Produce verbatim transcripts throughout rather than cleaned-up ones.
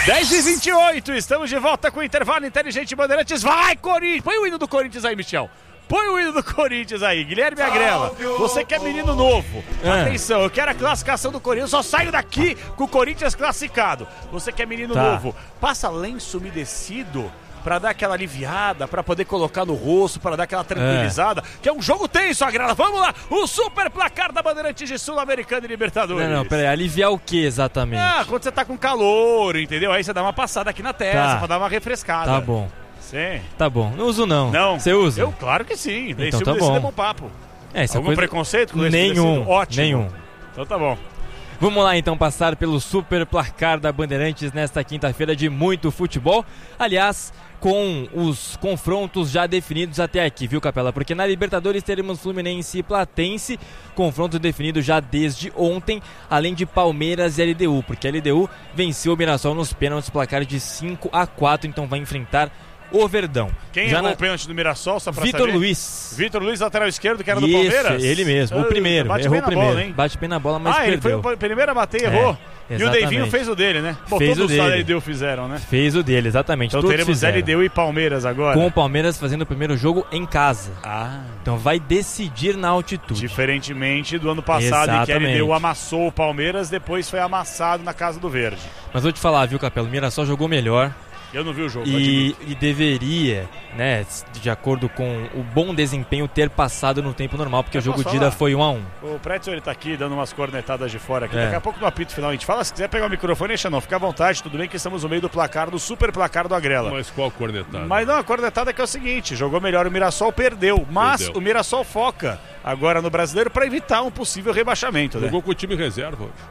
dez e vinte e oito, estamos de volta com o intervalo inteligente Bandeirantes. Vai, Corinthians! Põe o hino do Corinthians aí, Michel. Põe o hino do Corinthians aí, Guilherme Agrela. Você que é menino novo, é. Atenção, eu quero a classificação do Corinthians. Eu só saio daqui com o Corinthians classificado. Você que é menino tá. novo, passa lenço umedecido pra dar aquela aliviada, pra poder colocar no rosto, pra dar aquela tranquilizada, é. que é um jogo tenso, Agrela. Vamos lá, o super placar da Bandeirantes de Sul-Americana e Libertadores. Não, não, peraí, aliviar o que exatamente? Ah, quando você tá com calor, entendeu? Aí você dá uma passada aqui na testa, tá. pra dar uma refrescada. Tá bom. Sim. Tá bom, não uso não. Não. Você usa? Eu, claro que sim. Então tá bom. É bom papo. É, Algum coisa... preconceito com nenhum, ótimo. Nenhum. Então tá bom. Vamos lá então passar pelo super placar da Bandeirantes nesta quinta-feira de muito futebol. Aliás, com os confrontos já definidos até aqui, viu, Capela? Porque na Libertadores teremos Fluminense e Platense, confronto definido já desde ontem, além de Palmeiras e L D U, porque a L D U venceu o Mirassol nos pênaltis, placar de cinco a quatro, então vai enfrentar o Verdão. Quem já errou na... o pênalti do Mirassol, só pra Vitor saber? Luiz. Vitor Luiz, lateral esquerdo, que era Isso, do Palmeiras? ele mesmo, o primeiro. Bate errou bem o na primeiro. bola, hein? Bate bem na bola, mas ah, perdeu. ele foi o primeiro a bater e errou. É, e o Deivinho fez o dele, né? Bom, fez todos o os L D U fizeram, né? Fez o dele, exatamente. Então todos teremos fizeram. L D U e Palmeiras agora. Com o Palmeiras fazendo o primeiro jogo em casa. Ah. Então vai decidir na altitude. Diferentemente do ano passado, exatamente. em que a L D U amassou o Palmeiras, depois foi amassado na Casa do Verde. Mas vou te falar, viu, Capelo? O Mirassol jogou melhor. Eu não vi o jogo. E, e deveria, né, de acordo com o bom desempenho, ter passado no tempo normal, porque eu o jogo de ida foi um a um. O Pretzel, ele tá aqui dando umas cornetadas de fora aqui. É. Daqui a pouco no apito final a gente fala. Se quiser pegar o microfone, deixa não, fica à vontade. Tudo bem que estamos no meio do placar, do super placar do Agrela. Mas qual cornetada? Mas não, a cornetada que é o seguinte: jogou melhor o Mirassol, perdeu. Mas perdeu. O Mirassol foca agora no Brasileiro para evitar um possível rebaixamento. Jogou né? com o time reserva hoje.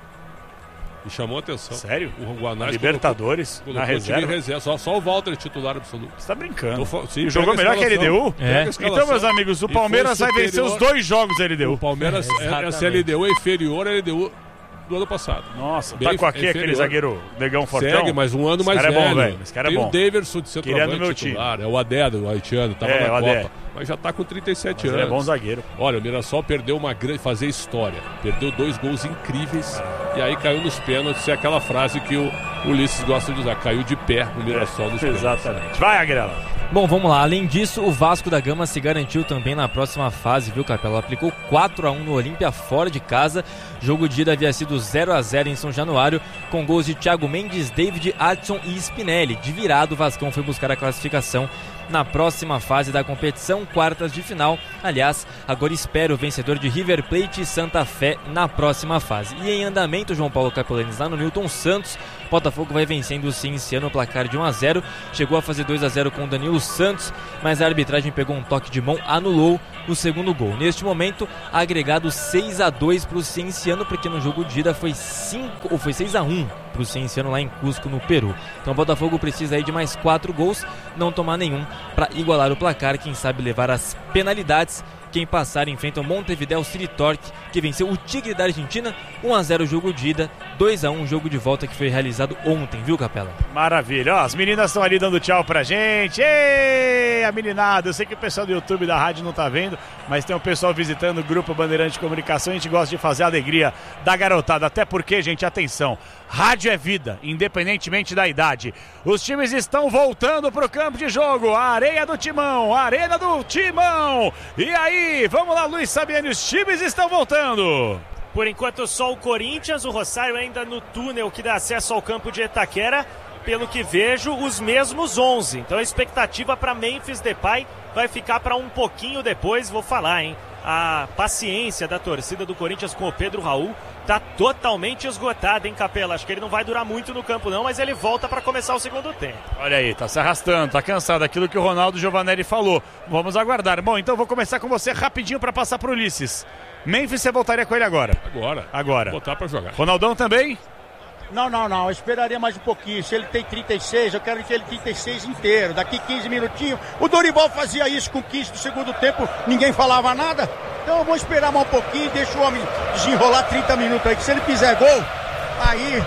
E chamou a atenção. Sério? O Guanás Libertadores, colocou, na colocou reserva? time reserva. Só, só o Walter titular absoluto. Você tá brincando. Tô, sim, e jogou melhor que a L D U? É. Então, meus amigos, o Palmeiras vai vencer os dois jogos L D U. O Palmeiras, é, essa L D U é inferior à L D U do ano passado. Nossa, bem tá com aqui inferior. aquele zagueiro negão fortão? Segue, mas um ano Esse mais cara velho. É bom, velho. Esse cara é Tem bom. o Daverson de centroavante meu titular. time. É o Adé, do haitiano. Tava É, na o Adé. Copa. Mas já tá com trinta e sete mas anos. Ele é bom zagueiro. Olha, o Mirassol perdeu uma grande... Fazer história. Perdeu dois gols incríveis. E aí caiu nos pênaltis. É aquela frase que o Ulisses gosta de usar. Caiu de pé o Mirassol é, nos pênaltis. Exatamente. Vai, Agrela. Bom, vamos lá. Além disso, o Vasco da Gama se garantiu também na próxima fase, viu, Capela? Aplicou quatro a um no Olímpia fora de casa. Jogo de ida havia sido zero a zero em São Januário, com gols de Thiago Mendes, David, Adson e Spinelli. De virado, o Vascão foi buscar a classificação na próxima fase da competição, quartas de final. Aliás, agora espera o vencedor de River Plate e Santa Fé na próxima fase. E em andamento, João Paulo Capelanes, lá no Newton Santos, Botafogo vai vencendo o Cienciano no placar de um a zero. Chegou a fazer dois a zero com o Danilo Santos, mas a arbitragem pegou um toque de mão, anulou o segundo gol. Neste momento, agregado seis a dois para o Cienciano, porque no jogo de ida foi, cinco, ou foi seis a um para o Cienciano lá em Cusco, no Peru. Então o Botafogo precisa aí de mais quatro gols, não tomar nenhum para igualar o placar, quem sabe levar as penalidades. Quem passar enfrenta o Montevideo City Torque, que venceu o Tigre da Argentina, um a zero jogo de ida, dois a um jogo de volta que foi realizado ontem, viu, Capela? Maravilha, ó, as meninas estão ali dando tchau pra gente. Ei, a meninada, eu sei que o pessoal do YouTube da rádio não tá vendo, mas tem um pessoal visitando o Grupo Bandeirante de Comunicação, a gente gosta de fazer a alegria da garotada, até porque, gente, atenção, rádio é vida, independentemente da idade. Os times estão voltando pro campo de jogo, a areia do Timão, a arena do Timão, e aí, vamos lá, Luiz Sabiani, os times estão voltando. Por enquanto só o Corinthians, o Rosário ainda no túnel que dá acesso ao campo de Itaquera. Pelo que vejo, os mesmos onze. Então a expectativa para Memphis Depay vai ficar para um pouquinho depois, vou falar, hein? A paciência da torcida do Corinthians com o Pedro Raul tá totalmente esgotada, hein, Capela? Acho que ele não vai durar muito no campo não, mas ele volta para começar o segundo tempo. Olha aí, tá se arrastando, tá cansado, aquilo que o Ronaldo Giovanelli falou. Vamos aguardar. Bom, então vou começar com você rapidinho para passar pro Ulisses. Memphis, você voltaria com ele agora? Agora. Agora. Botar para jogar. Ronaldão também? Não, não, não, eu esperaria mais um pouquinho. Se ele tem trinta e seis, eu quero que ele trinta e seis inteiro. Daqui quinze minutinhos. O Dorival fazia isso com quinze do segundo tempo, ninguém falava nada. Então eu vou esperar mais um pouquinho, deixa o homem desenrolar trinta minutos aí, que se ele fizer gol, aí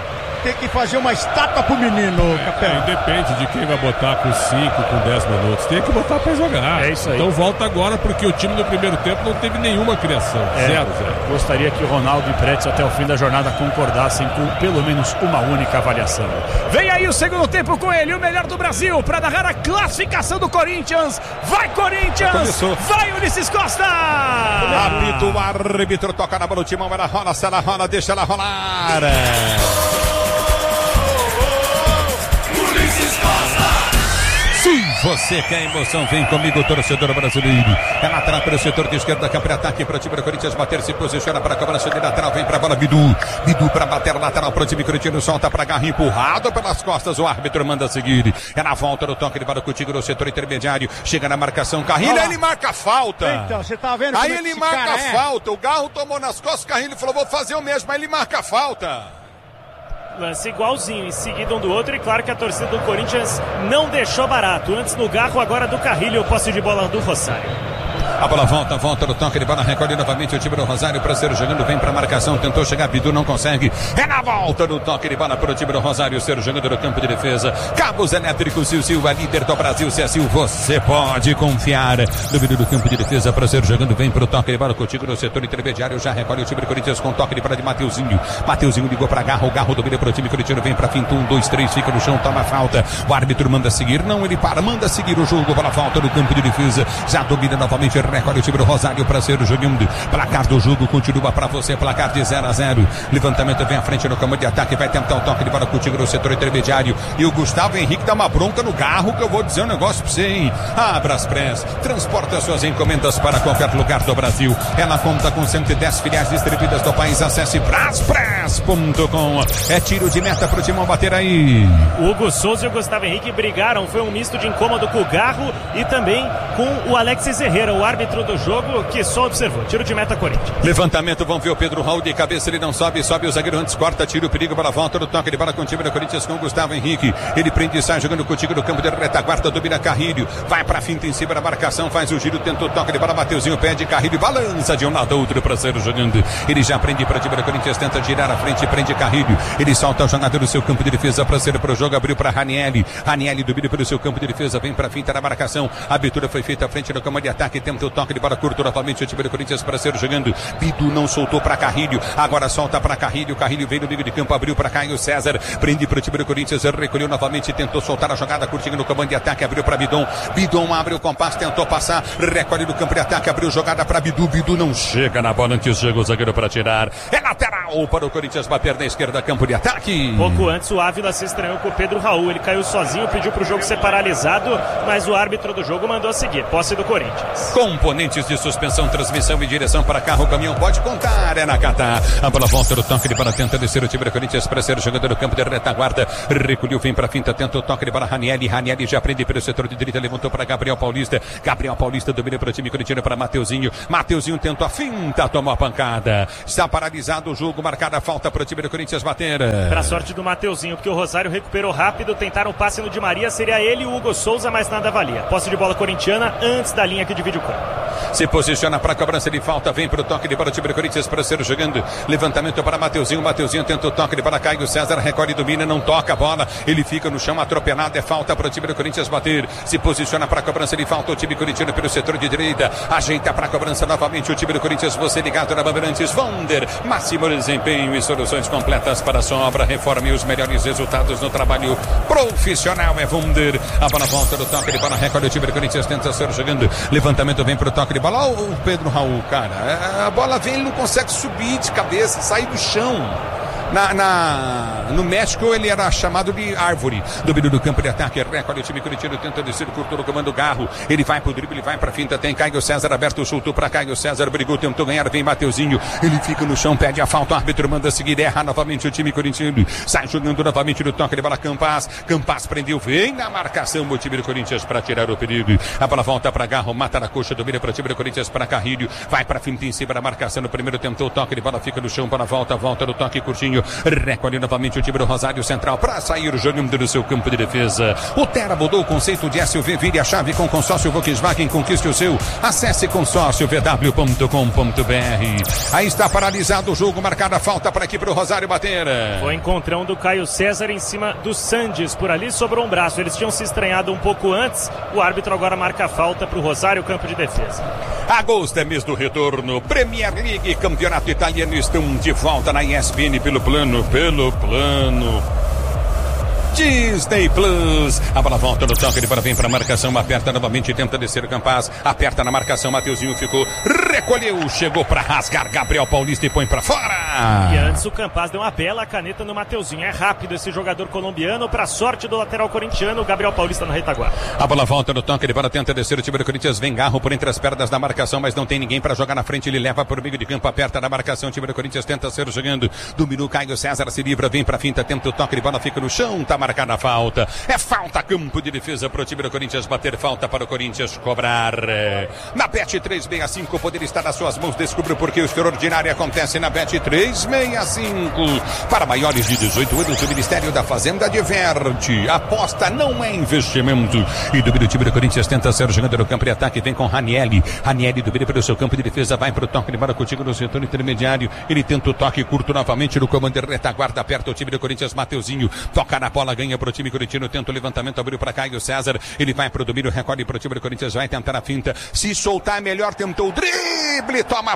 ter que fazer uma estátua pro menino, Capela. É, depende de quem vai botar com cinco, com dez minutos. Tem que botar pra jogar. É isso aí. Então volta agora, porque o time no primeiro tempo não teve nenhuma criação. É, zero, zero. Gostaria que o Ronaldo e Pretz até o fim da jornada concordassem com pelo menos uma única avaliação. Vem aí o segundo tempo com ele, o melhor do Brasil, para narrar a classificação do Corinthians. Vai, Corinthians! Vai, Ulisses Costa! Apito, o árbitro toca na bola, o timão, ela rola, se ela rola, deixa ela rolar. Se você quer emoção, vem comigo, torcedor brasileiro. É lateral para o setor de esquerda, que para ataque para o time do Corinthians bater, se posiciona para a cobrança de lateral, vem para a bola, Bidu. Bidu para bater lateral para o time corintiano, solta para Garra, empurrado pelas costas, o árbitro manda seguir. É na volta do toque de bola contigo no setor intermediário, chega na marcação, Carrilho, aí ele marca a falta. Então, você tá vendo Aí como é que ele esse marca cara a é? falta, o Garro tomou nas costas, Carrilho falou, vou fazer o mesmo, aí ele marca a falta. Lance igualzinho, em seguida um do outro, e claro que a torcida do Corinthians não deixou barato. Antes no Garro, agora do Carrilho, posse de bola do Rosário. A bola volta, volta do toque de bola, recolhe novamente o time do Rosário para ser jogando, vem para a marcação, tentou chegar, Bidu não consegue. É na volta do toque de bola para o time do Rosário ser jogando no campo de defesa. Cabos elétricos, Sil Sil, a líder do Brasil, C S I, você pode confiar. No meio do campo de defesa para ser jogando, vem para o toque de bola contigo no setor intermediário, já recolhe o time do Corinthians com toque de bola de Mateuzinho. Mateuzinho ligou para Garro, o Garro domina para o time corintiano, vem para finta, um, dois, três, fica no chão, toma a falta. O árbitro manda seguir, não, ele para, manda seguir o jogo, bola volta no campo de defesa, já domina novamente, recolhe o time do Rosário para ser jogando. Placar do jogo continua para você, placar de zero a zero. Levantamento vem à frente no campo de ataque, vai tentar o toque de bola contigo no setor intermediário. E o Gustavo Henrique dá uma bronca no Garro, que eu vou dizer um negócio para você, hein? A Braspress transporta suas encomendas para qualquer lugar do Brasil. Ela conta com cento e dez filiais distribuídas do país. Acesse braspress ponto com. É tiro de meta pro Timão bater aí. O Hugo Souza e o Gustavo Henrique brigaram, foi um misto de incômodo com o Garro e também com o Alexis Herrera, o árbitro do jogo, que só observou. Tiro de meta Corinthians. Levantamento, vamos ver o Pedro Raul de cabeça, ele não sobe, sobe o zagueiro antes, corta, tira o perigo para a volta do toque de bola com o time do Corinthians com o Gustavo Henrique. Ele prende e sai jogando contigo no campo de retaguarda, domina Carrilho, vai para a finta em cima da marcação, faz o giro, tenta o toque de bola, Mateuzinho pede, Carrilho balança de um lado a outro para ser jogando. Ele já prende para o time do Corinthians, tenta girar à frente, prende Carrilho. Ele solta o jogador do seu campo de defesa para ser para o jogo, abriu para Ranieri. Ranieri domina pelo seu campo de defesa, vem para a finta da marcação. A abertura foi feita à frente no campo de ataque, tenta o toque de bola curto novamente o time do Corinthians para ser jogando. Bidu não soltou para Carrilho, agora solta para Carrilho. Carrilho veio no meio de campo, abriu para Caio César, prende para o time do Corinthians, recolheu novamente, tentou soltar a jogada, curtindo no comando de ataque, abriu para Bidon. Bidon abre o compasso, tentou passar, recolhe no campo de ataque, abriu jogada para Bidu. Bidu não chega na bola, antes chega o zagueiro para tirar. É lateral para o Corinthians bater na esquerda, campo de ataque. Pouco antes o Ávila se estranhou com o Pedro Raul, ele caiu sozinho, pediu para o jogo ser paralisado, mas o árbitro do jogo mandou seguir. Posse do Corinthians. Componentes de suspensão, transmissão e direção para carro, caminhão, pode contar, é na Catar. A bola volta do toque de bola, tenta descer o time do Corinthians para ser jogador do campo de retaguarda, recolheu, vem para a finta, tenta o toque de bola, Ranieri, Ranieri já prende pelo setor de direita, levantou para Gabriel Paulista, Gabriel Paulista domina para o time corintiano, para Mateuzinho, Mateuzinho tentou a finta, tomou a pancada, está paralisado o jogo, marcada a falta para o time do Corinthians bater. Para sorte do Mateuzinho, porque o Rosário recuperou rápido, tentaram o passe no Di Maria, seria ele e o Hugo Souza, mas nada valia. Posse de bola corintiana antes da linha que divide o campo. Se posiciona para a cobrança de falta, vem para o toque de bola, time do Corinthians para ser jogando, levantamento para Mateuzinho, Mateuzinho tenta o toque de bola, Caio César recolhe, domina, não toca a bola, ele fica no chão atropelado, é falta para o time do Corinthians bater, se posiciona para a cobrança de falta, o time corintiano pelo setor de direita, ajeita para a cobrança novamente o time do Corinthians, você ligado na Bandeirantes, Vonder, máximo desempenho e soluções completas para a sua obra, reforma e os melhores resultados no trabalho profissional, é Vonder, a bola volta do toque de bola, recolhe o time do Corinthians, tenta ser jogando, levantamento vem para o toque de bola, olha o Pedro Raul, cara, a bola vem, ele não consegue subir de cabeça, sair do chão. Na, na, no México ele era chamado de árvore. Domínio do campo de ataque, recolhe o time corintiano, tenta descer, curto no comando Garro. Ele vai pro drible, ele vai pra finta, tem Caio César aberto, chutou pra Caio César, brigou, tentou ganhar, vem Mateuzinho. Ele fica no chão, pede a falta, o árbitro manda seguir, erra novamente o time corintiano. Sai jogando novamente no toque de bola, Campas. Campas prendeu, vem na marcação o time do Corinthians pra tirar o perigo. A bola volta pra Garro, mata na coxa, domina pro time do Corinthians pra Carrilho. Vai pra finta em cima da marcação, no primeiro tentou o toque de bola, fica no chão para a volta, volta no toque curtinho. Rosário. Recolhe novamente o time do Rosário Central para sair jogando do seu campo de defesa. O Terra mudou o conceito de S U V. Vire a chave com consórcio Volkswagen. Conquiste o seu. Acesse consórcio v w ponto com ponto b r. Aí está paralisado o jogo. Marcada a falta para aqui para o Rosário bater. Foi encontrão do Caio César em cima do Sandes. Por ali sobrou um braço. Eles tinham se estranhado um pouco antes. O árbitro agora marca a falta para o Rosário, campo de defesa. Agosto é mês do retorno. Premier League, campeonato italiano, estão de volta na E S P N pelo plano, pelo plano Disney Plus. A bola volta no toque, ele para vem para a marcação, aperta novamente, tenta descer o Campaz, aperta na marcação, Mateuzinho ficou, recolheu, chegou para rasgar Gabriel Paulista e põe para fora. E antes o Campaz deu uma bela caneta no Mateuzinho. É rápido esse jogador colombiano, para sorte do lateral corintiano, o Gabriel Paulista na retaguarda. A bola volta no toque, ele para tenta descer o time do Corinthians, vem Garro por entre as pernas da marcação, mas não tem ninguém para jogar na frente, ele leva por meio de campo, aperta na marcação, o time do Corinthians tenta ser jogando, dominou Caio César, se livra, vem para a finta, tenta o toque, ele bola fica no chão, tá marcada a falta. É falta, campo de defesa para o time do Corinthians bater, falta para o Corinthians cobrar. Na Bet trezentos e sessenta e cinco, o poder está nas suas mãos. Descubra porque o extraordinário acontece na Bet trezentos e sessenta e cinco. Para maiores de dezoito anos, o Ministério da Fazenda diverte. Aposta não é investimento. E do time do Corinthians tenta ser jogando no campo de ataque. Vem com Ranielli. Ranielli domina pelo seu campo de defesa. Vai para o toque de bola contigo no setor intermediário. Ele tenta o toque curto novamente no comando de retaguarda. Aperta o time do Corinthians. Mateuzinho toca na bola, ganha para o time corintiano. Tenta o levantamento, abriu para Caio César. Ele vai para o domínio, recolhe para o time do Corinthians. Vai tentar a finta. Se soltar é melhor. Tentou o drible. Toma a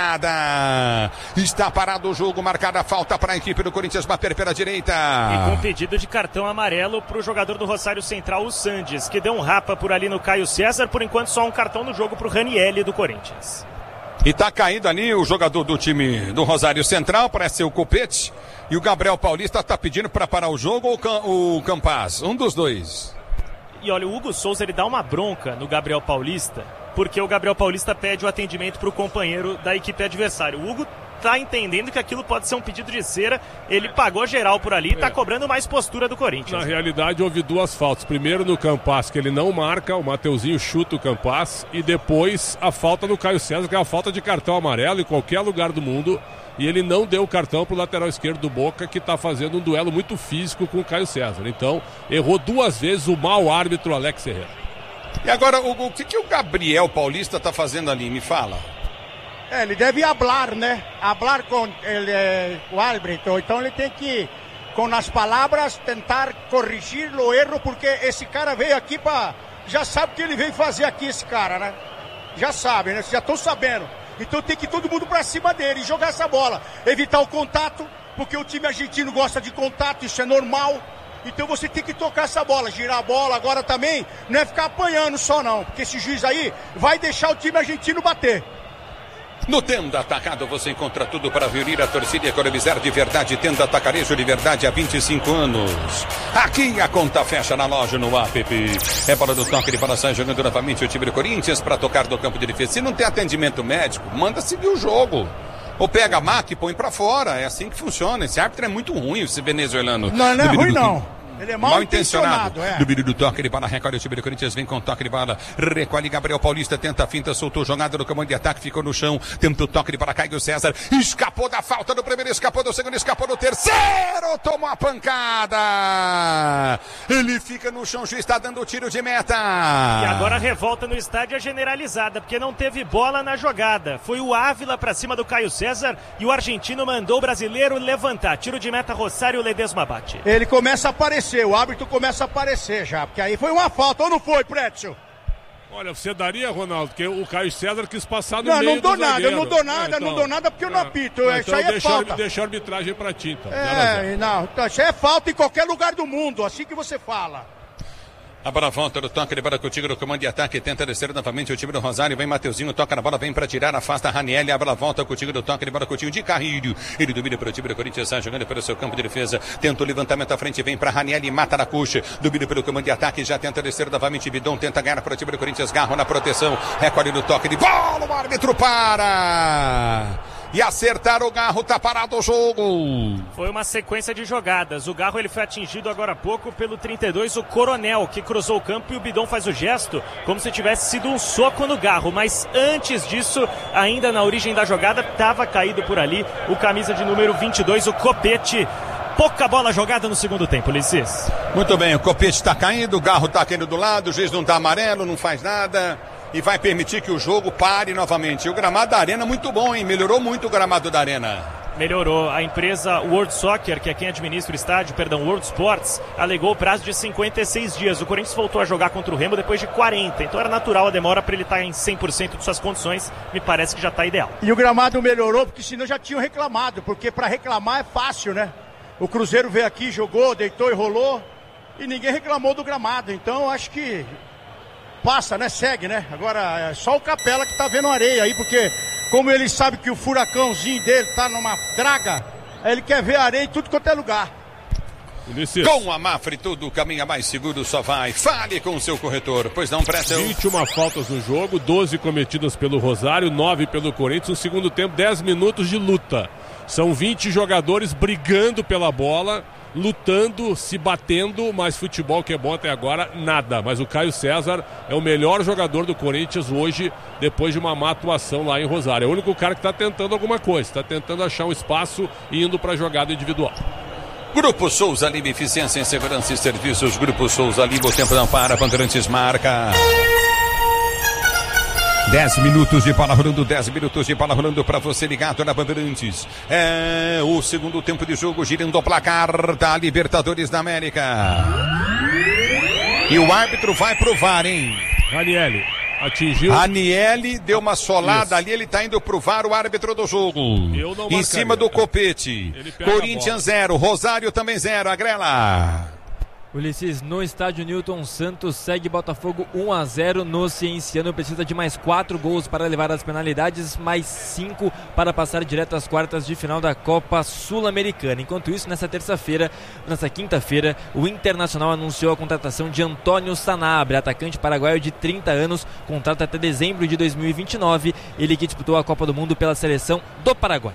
pancada. Está parado o jogo. Marcada a falta para a equipe do Corinthians bater pela direita. E com pedido de cartão amarelo para o jogador do Rosário Central, o Sandes, que deu um rapa por ali no Caio César. Por enquanto, só um cartão no jogo para o Ranielli do Corinthians. E tá caído ali o jogador do time do Rosário Central, parece ser o Copete. E o Gabriel Paulista tá pedindo para parar o jogo ou Cam- o Campaz? Um dos dois. E olha, o Hugo Souza, ele dá uma bronca no Gabriel Paulista, porque o Gabriel Paulista pede o atendimento para o companheiro da equipe adversária. O Hugo tá entendendo que aquilo pode ser um pedido de cera, ele pagou geral por ali e tá cobrando mais postura do Corinthians. Na realidade, houve duas faltas. Primeiro no Campaz, que ele não marca, o Mateuzinho chuta o Campaz, e depois a falta no Caio César, que é a falta de cartão amarelo em qualquer lugar do mundo, e ele não deu o cartão pro lateral esquerdo do Boca, que tá fazendo um duelo muito físico com o Caio César. Então, errou duas vezes o mau árbitro Alex Herrera. E agora, o, o que, que o Gabriel Paulista tá fazendo ali? Me fala. É, ele deve hablar, né? Hablar com ele, eh, o árbitro. Então ele tem que, com as palavras, tentar corrigir o erro, porque esse cara veio aqui para... Já sabe o que ele veio fazer aqui, esse cara, né? Já sabe, né? Já estão sabendo. Então tem que ir todo mundo para cima dele e jogar essa bola. Evitar o contato, porque o time argentino gosta de contato, isso é normal. Então você tem que tocar essa bola, girar a bola. Agora também não é ficar apanhando só não, porque esse juiz aí vai deixar o time argentino bater. No Tenda Atacado você encontra tudo para reunir a torcida e economizar de verdade. Tenda Atacarejo de verdade há vinte e cinco anos. Aqui a conta fecha na loja, no app. É bola do toque de bola, sai jogando novamente o time do Corinthians para tocar do campo de defesa. Se não tem atendimento médico, manda seguir o jogo. Ou pega a maca e põe para fora. É assim que funciona. Esse árbitro é muito ruim, esse venezuelano. Não, não é ruim não. Ele é mal, mal intencionado. intencionado. É. Do vídeo do toque de bola, recolhe o time do Corinthians, vem com o toque de bola, recolhe Gabriel Paulista, tenta a finta, soltou jogada no comando de ataque, ficou no chão, tenta o toque de bola, Caio César, escapou da falta do primeiro, escapou do segundo, escapou do terceiro, tomou a pancada. Ele fica no chão, o juiz está dando o tiro de meta. E agora a revolta no estádio é generalizada, porque não teve bola na jogada. Foi o Ávila pra cima do Caio César e o argentino mandou o brasileiro levantar. Tiro de meta, Rosário Ledesma bate. Ele começa a aparecer. O árbitro começa a aparecer já, porque aí foi uma falta, ou não foi, Pretzel? Olha, você daria, Ronaldo, porque o Caio César quis passar no não, meio não dou do nada, zagueiro. eu não dou nada, é, então, não dou nada porque eu não é, apito, é, isso então aí é deixa, falta. Deixa a arbitragem pra ti, então. É, não, isso aí é falta em qualquer lugar do mundo, assim que você fala. A bola volta do toque de bola contigo no comando de ataque, tenta descer novamente o time do Rosário, vem Mateuzinho, toca na bola, vem para tirar, afasta a Ranielli, a bola volta contigo do toque de bola contigo de Carrilho, ele domina para o time do Corinthians, sai jogando pelo seu campo de defesa, tenta o levantamento à frente, vem para Ranielli, mata na coxa, domina pelo comando de ataque, já tenta descer novamente, Bidon tenta ganhar para o time do Corinthians, Garro na proteção, recolhe no toque de bola, o árbitro para! e acertar o Garro, tá parado o jogo. Foi uma sequência de jogadas. O Garro ele foi atingido agora há pouco pelo trinta e dois, o Coronel, que cruzou o campo, e o Bidon faz o gesto como se tivesse sido um soco no Garro. Mas antes disso, ainda na origem da jogada, estava caído por ali o camisa de número vinte e dois, o Copete. Pouca bola jogada no segundo tempo, Ulisses. Muito bem, o Copete está caindo, o Garro está caindo do lado, o juiz não está amarelo, não faz nada. E vai permitir que o jogo pare novamente. O gramado da Arena muito bom, hein? Melhorou muito o gramado da Arena. Melhorou. A empresa World Soccer, que é quem administra o estádio, perdão, World Sports, alegou o prazo de cinquenta e seis dias. O Corinthians voltou a jogar contra o Remo depois de quarenta. Então era natural a demora para ele estar em cem por cento de suas condições. Me parece que já está ideal. E o gramado melhorou porque senão já tinham reclamado. Porque para reclamar é fácil, né? O Cruzeiro veio aqui, jogou, deitou e rolou. E ninguém reclamou do gramado. Então acho que... passa, né? Segue, né? Agora é só o Capela que tá vendo areia aí, porque como ele sabe que o furacãozinho dele tá numa draga, ele quer ver areia em tudo quanto é lugar. Ulisses. Com a Mafre tudo caminha mais seguro, só vai. Fale com o seu corretor, pois não presta. vinte e uma faltas no jogo, doze cometidas pelo Rosário, nove pelo Corinthians. No segundo tempo, dez minutos de luta. São vinte jogadores brigando pela bola, lutando, se batendo, mas futebol que é bom até agora, nada. Mas o Caio César é o melhor jogador do Corinthians hoje, depois de uma má atuação lá em Rosário. É o único cara que está tentando alguma coisa, está tentando achar um espaço e indo para a jogada individual. Grupo Souza Lima, eficiência em segurança e serviços. Grupo Souza Lima, o tempo não para, Bandeirantes marca. dez minutos de bola rolando, dez minutos de bola rolando para você ligado na Bandeirantes. É o segundo tempo de jogo, girando o placar da Libertadores da América. E o árbitro vai pro V A R, hein? Ranieri atingiu. Ranieri deu uma solada. Isso. Ali, ele tá indo pro V A R, o árbitro do jogo. Eu não em cima do Copete. Corinthians zero, Rosário também zero, Agrela. Ulisses, no estádio Newton Santos, segue Botafogo um a zero no Cienciano, precisa de mais quatro gols para levar as penalidades, mais cinco para passar direto às quartas de final da Copa Sul-Americana. Enquanto isso, nessa terça-feira, nessa quinta-feira, o Internacional anunciou a contratação de Antônio Sanabria, atacante paraguaio de trinta anos, contrato até dezembro de dois mil e vinte e nove, ele que disputou a Copa do Mundo pela seleção do Paraguai.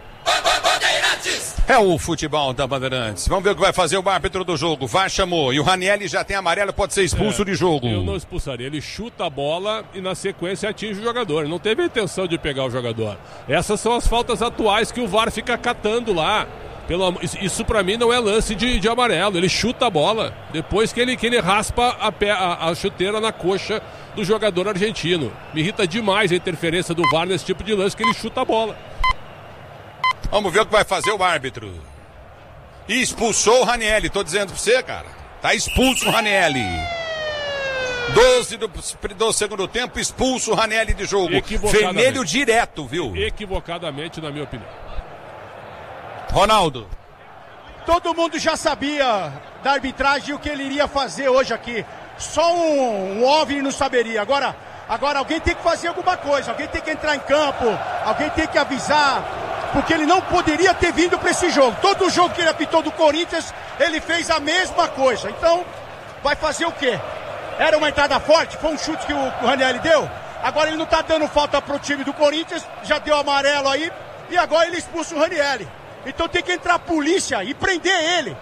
É o futebol da Bandeirantes. Vamos ver o que vai fazer o árbitro do jogo. V A R chamou. E o Ranieri já tem amarelo, pode ser expulso é, de jogo. Eu não expulsaria. Ele chuta a bola e na sequência atinge o jogador. Ele não teve a intenção de pegar o jogador. Essas são as faltas atuais que o V A R fica catando lá. Pelo, isso pra mim não é lance de, de amarelo. Ele chuta a bola depois que ele, que ele raspa a, pé, a, a chuteira na coxa do jogador argentino. Me irrita demais a interferência do V A R nesse tipo de lance, que ele chuta a bola. Vamos ver o que vai fazer o árbitro. E expulsou o Ranieri, tô dizendo pra você, cara. Tá expulso o Ranieri. doze do, do segundo tempo, expulso o Ranieri de jogo. Vermelho direto, viu? Equivocadamente, na minha opinião. Ronaldo. Todo mundo já sabia da arbitragem o que ele iria fazer hoje aqui. Só um, um OVNI não saberia. Agora, agora alguém tem que fazer alguma coisa. Alguém tem que entrar em campo. Alguém tem que avisar. Porque ele não poderia ter vindo para esse jogo. Todo jogo que ele apitou do Corinthians, ele fez a mesma coisa. Então, vai fazer o quê? Era uma entrada forte, foi um chute que o, o Ranieri deu. Agora ele não está dando falta pro time do Corinthians, já deu amarelo aí, e agora ele expulsa o Ranieri. Então tem que entrar a polícia e prender ele.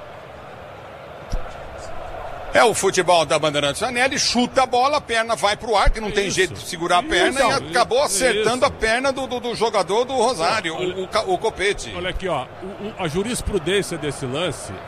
É o futebol da Bandeirantes. Ranieri chuta a bola, a perna vai pro ar, que não tem isso, jeito de segurar a perna, isso, e acabou acertando isso. a perna do, do, do jogador do Rosário, olha, o, o, o Copete. Olha aqui, ó, o, a jurisprudência desse lance